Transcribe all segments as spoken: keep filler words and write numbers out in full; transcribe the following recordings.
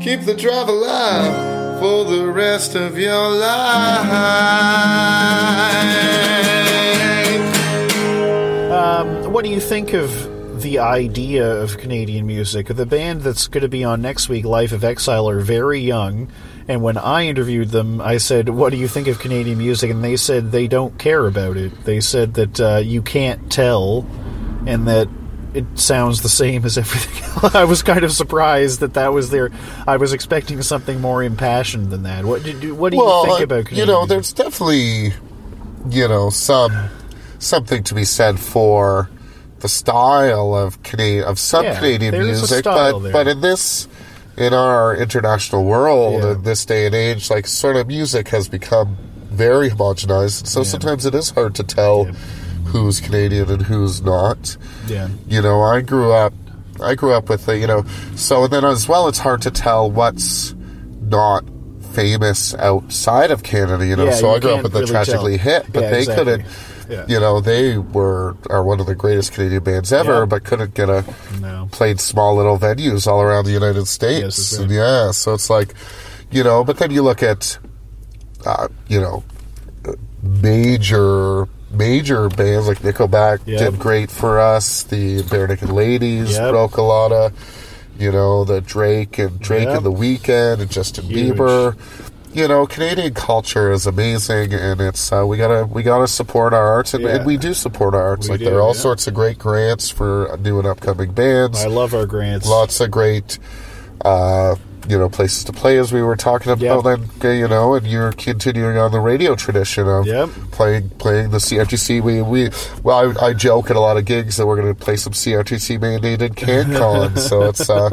keep the drive alive for the rest of your life. Um, what do you think of the idea of Canadian music? The band that's going to be on next week, Life of Exile, are very young. And when I interviewed them, I said, what do you think of Canadian music? And they said they don't care about it. They said that uh, you can't tell and that it sounds the same as everything else. I was kind of surprised that that was their... I was expecting something more impassioned than that. What, did, what do well, you think about Canadian you know, music? there's definitely, you know, some something to be said for the style of Canadian, of some Yeah, Canadian there's a music, style but there. but in this... in our international world, Yeah. in this day and age, like, sort of music has become very homogenized. So Yeah. sometimes it is hard to tell Yeah. who's Canadian and who's not. Yeah. You know, I grew up, I grew up with, the, you know, so and then as well, it's hard to tell what's not famous outside of Canada, you know. Yeah, so you I grew up can't with the really Tragically tell. Hit, but Yeah, they exactly. couldn't, Yeah. you know, they were, are one of the greatest Canadian bands ever, Yeah. but couldn't get a, No. played small little venues all around the United States. Yes, that's right. And yeah, so it's like, you know, but then you look at, uh, you know, major, major bands like Nickelback Yep. did great for us. The Bare Naked Ladies Yep. broke a lot of, you know, the Drake and Drake Yep. and The Weeknd and Justin Huge. Bieber. You know, Canadian culture is amazing, and it's uh, we gotta we gotta support our arts, and, Yeah. and we do support our arts. We like do, there are all yeah. sorts of great grants for new and upcoming bands. I love our grants. Lots of great, uh, you know, places to play, as we were talking about. Yep. And you know, and you're continuing on the radio tradition of Yep. playing playing the C R T C. We we well, I, I joke at a lot of gigs that we're going to play some C R T C mandated CanCon. So it's. Uh,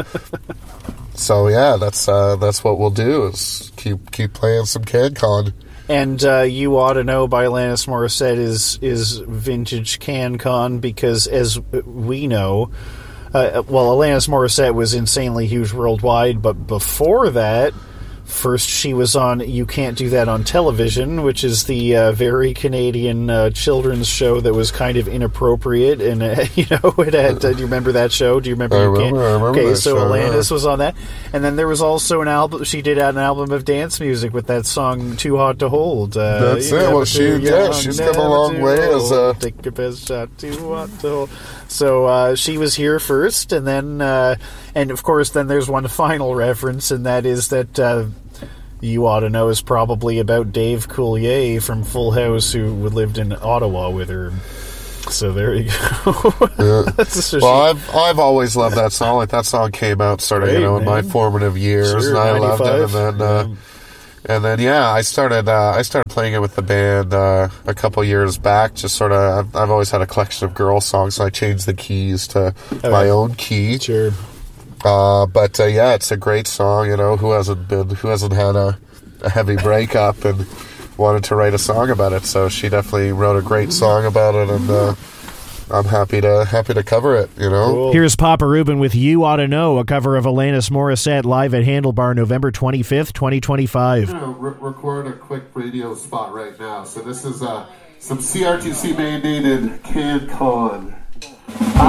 So yeah, that's uh, that's what we'll do is keep keep playing some CanCon. And uh, You Ought to Know by Alanis Morissette is is vintage CanCon because, as we know, uh, well, Alanis Morissette was insanely huge worldwide, but before that, first she was on You Can't Do That on Television, which is the uh, very Canadian uh, children's show that was kind of inappropriate, and uh, you know, it had. Uh, do you remember that show? Do you remember? I You remember, Can't? I remember Okay, that so show, Alanis yeah. was on that, and then there was also an album. She did an album of dance music with that song "Too Hot to Hold." Uh, That's you it. never Well, she- too yeah, young, she's come a never long too way old. as a- Take your best shot. Too hot to hold. So uh, she was here first, and then, uh, and of course, then there's one final reference, and that is that. Uh, You Ought to Know is probably about Dave Coulier from Full House, who lived in Ottawa with her. So there you go. Yeah. So Well, she- I've I've always loved that song. Like that song came out sort of Great, you know in my man. formative years, Sure, and I loved it. And ninety-five. then uh, and then yeah, I started uh, I started playing it with the band uh, a couple years back. Just sort of I've, I've always had a collection of girl songs, so I changed the keys to my own key. sure. Uh, but uh, yeah, it's a great song. You know, who hasn't been, who hasn't had a, a heavy breakup and wanted to write a song about it? So she definitely wrote a great song about it, and uh, I'm happy to happy to cover it. You know, Cool. Here's Papa Rubin with You Ought to Know, a cover of Alanis Morissette live at Handlebar November twenty-fifth, twenty twenty-five. I'm gonna re- record a quick radio spot right now. So this is uh, some C R T C mandated CanCon.